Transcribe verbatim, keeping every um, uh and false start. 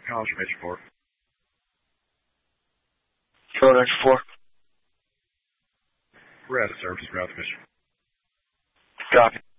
Confirmation four. Phone X four. We're out of service. We're out of mission. Copy.